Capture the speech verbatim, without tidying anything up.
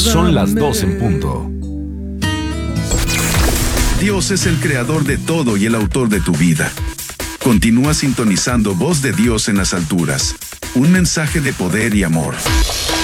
Son las dos en punto. Dios es el creador de todo y el autor de tu vida. Continúa sintonizando Voz de Dios en las alturas. Un mensaje de poder y amor.